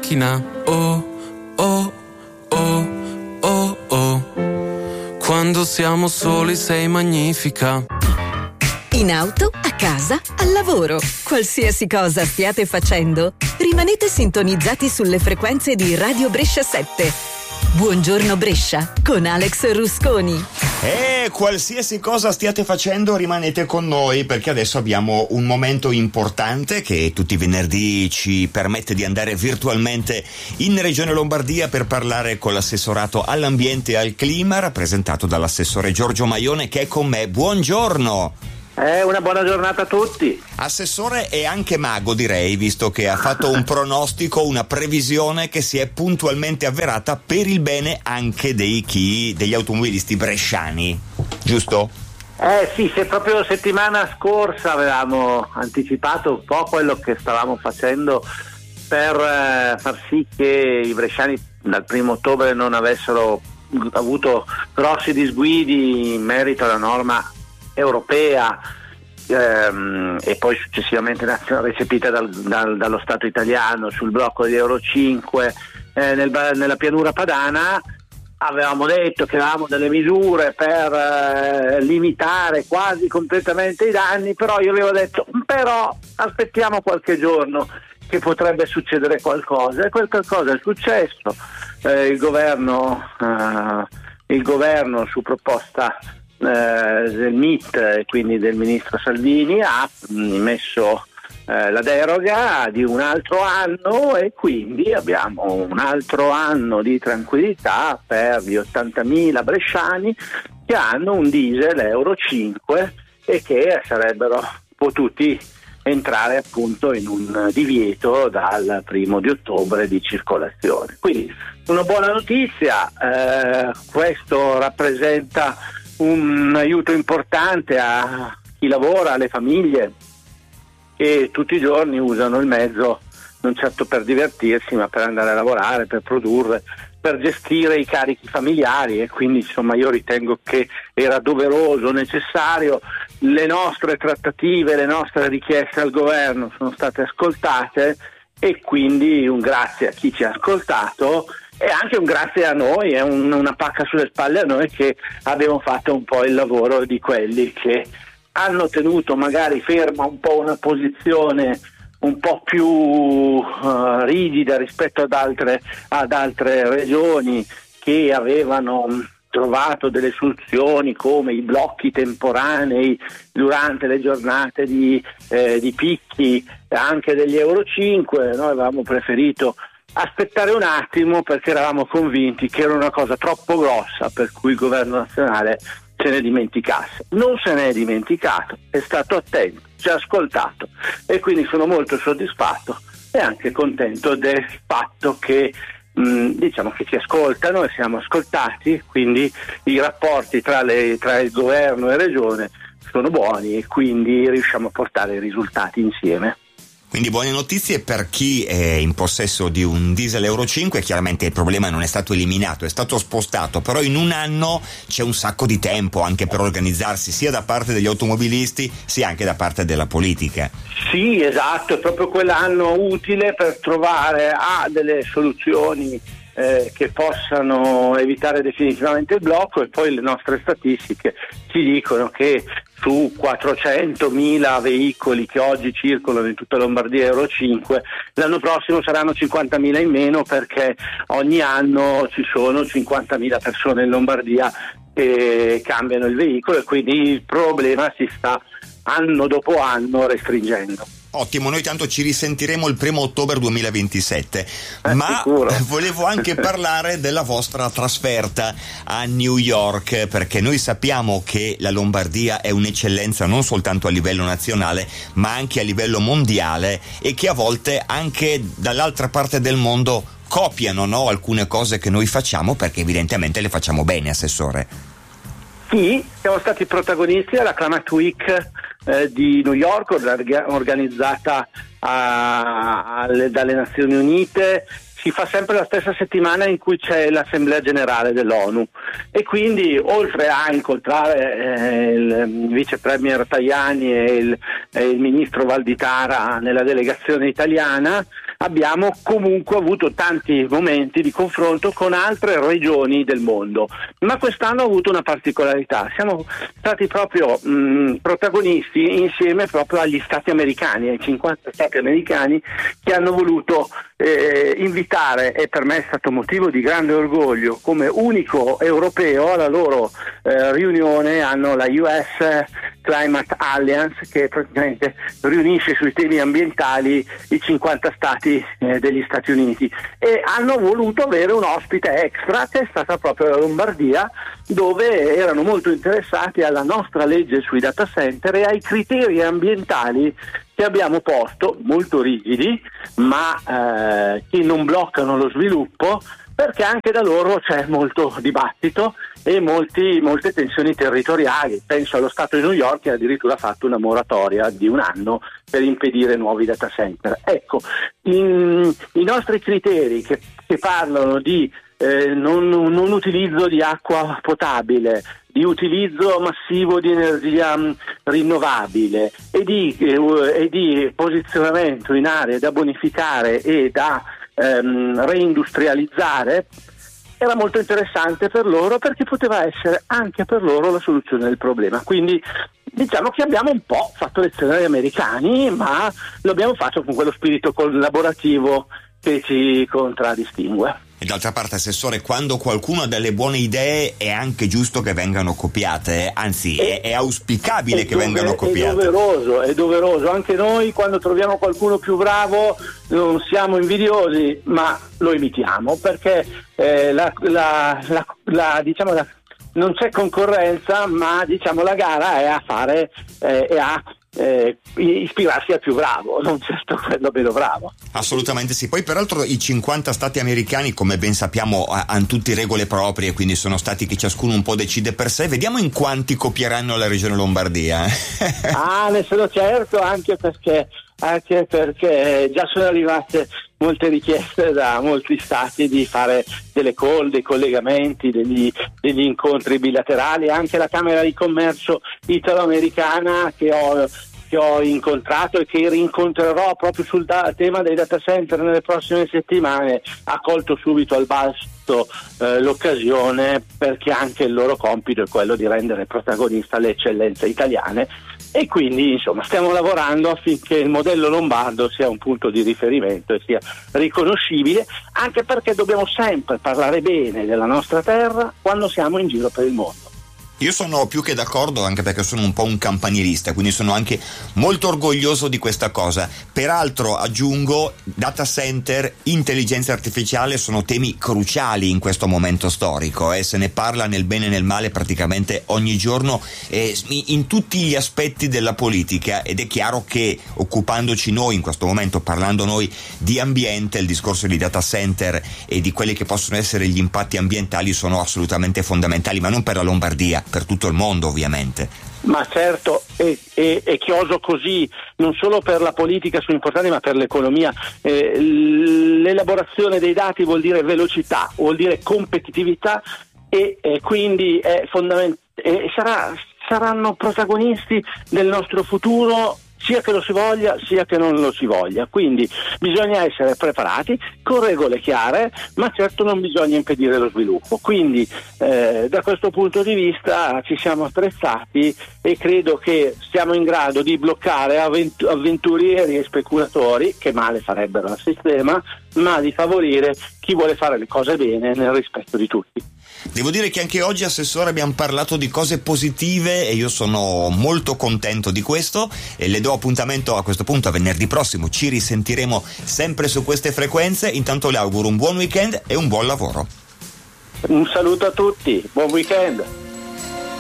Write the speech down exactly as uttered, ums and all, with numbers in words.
macchina. Oh, oh, oh, oh, oh. Quando siamo soli sei magnifica. In auto, a casa, al lavoro. Qualsiasi cosa stiate facendo, rimanete sintonizzati sulle frequenze di Radio Brescia sette. Buongiorno Brescia con Alex Rusconi. E qualsiasi cosa stiate facendo rimanete con noi, perché adesso abbiamo un momento importante che tutti i venerdì ci permette di andare virtualmente in Regione Lombardia per parlare con l'assessorato all'ambiente e al clima rappresentato dall'assessore Giorgio Maione, che è con me. Buongiorno. Eh, una buona giornata a tutti. Assessore e anche mago, direi, visto che ha fatto un pronostico, una previsione che si è puntualmente avverata per il bene anche dei chi, degli automobilisti bresciani, giusto? Eh sì, se proprio la settimana scorsa avevamo anticipato un po' quello che stavamo facendo per eh, far sì che i bresciani dal primo ottobre non avessero avuto grossi disguidi in merito alla norma europea ehm, e poi successivamente recepita dal, dal, dallo Stato italiano sul blocco di Euro cinque eh, nel, nella pianura padana. Avevamo detto che avevamo delle misure per eh, limitare quasi completamente i danni, però io avevo detto però aspettiamo qualche giorno che potrebbe succedere qualcosa, e quel qualcosa è successo. eh, il governo eh, il governo su proposta del M I T e quindi del ministro Salvini ha messo eh, la deroga di un altro anno, e quindi abbiamo un altro anno di tranquillità per gli ottantamila bresciani che hanno un diesel Euro cinque e che sarebbero potuti entrare appunto in un divieto dal primo di ottobre di circolazione. Quindi una buona notizia, eh, questo rappresenta un aiuto importante a chi lavora, alle famiglie che tutti i giorni usano il mezzo non certo per divertirsi, ma per andare a lavorare, per produrre, per gestire i carichi familiari, e quindi insomma io ritengo che era doveroso, necessario. Le nostre trattative, le nostre richieste al governo sono state ascoltate, e quindi un grazie a chi ci ha ascoltato e anche un grazie a noi, è un, una pacca sulle spalle a noi che abbiamo fatto un po' il lavoro di quelli che hanno tenuto magari ferma un po' una posizione un po' più uh, rigida rispetto ad altre, ad altre regioni che avevano trovato delle soluzioni come i blocchi temporanei durante le giornate di, eh, di picchi anche degli Euro cinque. Noi avevamo preferito aspettare un attimo perché eravamo convinti che era una cosa troppo grossa per cui il governo nazionale se ne dimenticasse. Non se ne è dimenticato, è stato attento, ci ha ascoltato, e quindi sono molto soddisfatto e anche contento del fatto che mh, diciamo che ci ascoltano e siamo ascoltati, quindi i rapporti tra, le, tra il governo e regione sono buoni e quindi riusciamo a portare i risultati insieme. Quindi buone notizie per chi è in possesso di un diesel Euro cinque. Chiaramente il problema non è stato eliminato, è stato spostato, però in un anno c'è un sacco di tempo anche per organizzarsi, sia da parte degli automobilisti sia anche da parte della politica. Sì, esatto, è proprio quell'anno utile per trovare ah, delle soluzioni eh, che possano evitare definitivamente il blocco, e poi le nostre statistiche ci dicono che su quattrocentomila veicoli che oggi circolano in tutta Lombardia Euro cinque, l'anno prossimo saranno cinquantamila in meno, perché ogni anno ci sono cinquantamila persone in Lombardia che cambiano il veicolo, e quindi il problema si sta anno dopo anno restringendo. Ottimo, noi tanto ci risentiremo il primo ottobre duemilaventisette, eh, ma sicuro. Volevo anche parlare della vostra trasferta a New York, perché noi sappiamo che la Lombardia è un'eccellenza non soltanto a livello nazionale ma anche a livello mondiale, e che a volte anche dall'altra parte del mondo copiano, no, alcune cose che noi facciamo, perché evidentemente le facciamo bene, Assessore. Sì, siamo stati protagonisti alla Climate Week eh, di New York, organizzata a, a, dalle Nazioni Unite. Si fa sempre la stessa settimana in cui c'è l'Assemblea Generale dell'ONU, e quindi oltre a incontrare eh, il vice premier Tajani e il, e il ministro Valditara nella delegazione italiana, abbiamo comunque avuto tanti momenti di confronto con altre regioni del mondo, ma quest'anno ha avuto una particolarità: siamo stati proprio mh, protagonisti insieme proprio agli stati americani, ai cinquanta stati americani, che hanno voluto eh, invitare, e per me è stato motivo di grande orgoglio, come unico europeo alla loro eh, riunione hanno la U S Climate Alliance, che praticamente riunisce sui temi ambientali i cinquanta stati eh, degli Stati Uniti, e hanno voluto avere un ospite extra che è stata proprio la Lombardia, dove erano molto interessati alla nostra legge sui data center e ai criteri ambientali che abbiamo posto, molto rigidi, ma eh, che non bloccano lo sviluppo, perché anche da loro c'è molto dibattito e molti, molte tensioni territoriali. Penso allo Stato di New York, che ha addirittura fatto una moratoria di un anno per impedire nuovi data center. Ecco, in, i nostri criteri che, che parlano di eh, non, non utilizzo di acqua potabile, di utilizzo massivo di energia mh, rinnovabile e di, eh, e di posizionamento in aree da bonificare e da ehm, reindustrializzare, era molto interessante per loro, perché poteva essere anche per loro la soluzione del problema. Quindi diciamo che abbiamo un po' fatto lezione agli americani, ma lo abbiamo fatto con quello spirito collaborativo che ci contraddistingue. E d'altra parte, Assessore, quando qualcuno ha delle buone idee è anche giusto che vengano copiate, anzi è, è auspicabile è che dover, vengano copiate. È doveroso, è doveroso. Anche noi, quando troviamo qualcuno più bravo, non siamo invidiosi, ma lo imitiamo, perché eh, la, la, la, la, diciamo la, non c'è concorrenza, ma diciamo la gara è a fare eh, e a Eh, ispirarsi al più bravo, non certo quello meno bravo. Assolutamente sì. Poi peraltro i cinquanta stati americani, come ben sappiamo, hanno tutte regole proprie, quindi sono stati che ciascuno un po' decide per sé. Vediamo in quanti copieranno la regione Lombardia. Ah, ne sono certo, anche perché anche perché già sono arrivate molte richieste da molti stati di fare delle call, dei collegamenti, degli, degli incontri bilaterali. Anche la Camera di Commercio italo-americana che ho, che ho incontrato e che rincontrerò proprio sul da- tema dei data center nelle prossime settimane, ha colto subito al balzo eh, l'occasione, perché anche il loro compito è quello di rendere protagonista le eccellenze italiane. E quindi insomma stiamo lavorando affinché il modello lombardo sia un punto di riferimento e sia riconoscibile, anche perché dobbiamo sempre parlare bene della nostra terra quando siamo in giro per il mondo. Io sono più che d'accordo, anche perché sono un po' un campanilista, quindi sono anche molto orgoglioso di questa cosa. Peraltro aggiungo, data center, intelligenza artificiale sono temi cruciali in questo momento storico, eh. Se ne parla nel bene e nel male praticamente ogni giorno, eh, in tutti gli aspetti della politica, ed è chiaro che occupandoci noi in questo momento, parlando noi di ambiente, il discorso di data center e di quelli che possono essere gli impatti ambientali sono assolutamente fondamentali, ma non per la Lombardia, per tutto il mondo ovviamente. Ma certo, e, e, e chioso così, non solo per la politica sono importanti, ma per l'economia. Eh, l'elaborazione dei dati vuol dire velocità, vuol dire competitività, e, e quindi è fondamentale, e sarà, saranno protagonisti del nostro futuro, sia che lo si voglia sia che non lo si voglia. Quindi bisogna essere preparati con regole chiare, ma certo non bisogna impedire lo sviluppo. Quindi eh, da questo punto di vista ci siamo attrezzati e credo che siamo in grado di bloccare avvent- avventurieri e speculatori che male farebbero al sistema, ma di favorire chi vuole fare le cose bene nel rispetto di tutti. Devo dire che anche oggi, Assessore, abbiamo parlato di cose positive e io sono molto contento di questo, e le do appuntamento a questo punto a venerdì prossimo. Ci risentiremo sempre su queste frequenze. Intanto le auguro un buon weekend e un buon lavoro. Un saluto a tutti, buon weekend.